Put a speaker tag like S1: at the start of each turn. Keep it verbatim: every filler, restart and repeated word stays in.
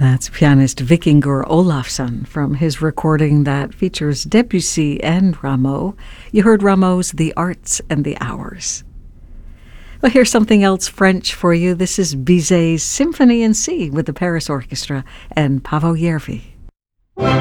S1: That's pianist Vikingur Olafsson from his recording that features Debussy and Rameau. You heard Rameau's The Arts and the Hours. Well, here's something else French for you. This is Bizet's Symphony in C with the Paris Orchestra and Paavo Järvi.